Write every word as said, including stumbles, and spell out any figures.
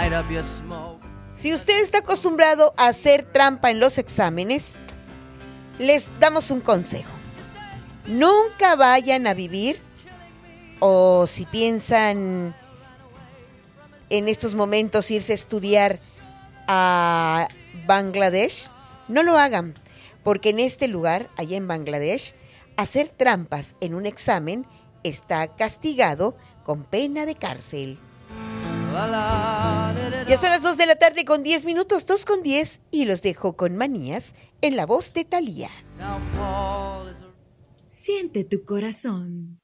Si usted está acostumbrado a hacer trampa en los exámenes, les damos un consejo. Nunca vayan a vivir, o si piensan en estos momentos irse a estudiar a Bangladesh, no lo hagan, porque en este lugar, allá en Bangladesh, hacer trampas en un examen está castigado con pena de cárcel. Ya son las dos de la tarde con diez minutos, dos con diez, y los dejo con Manías en la voz de Thalía. Siente tu corazón.